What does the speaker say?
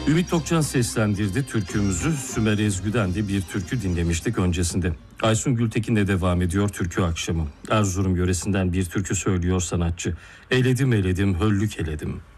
Ümit Tokcan seslendirdi türkümüzü. Sümer Ezgü'den de bir türkü dinlemiştik öncesinde. Aysun Gültekin'le devam ediyor türkü akşamı. Erzurum yöresinden bir türkü söylüyor sanatçı. Eledim eledim höllük eledim.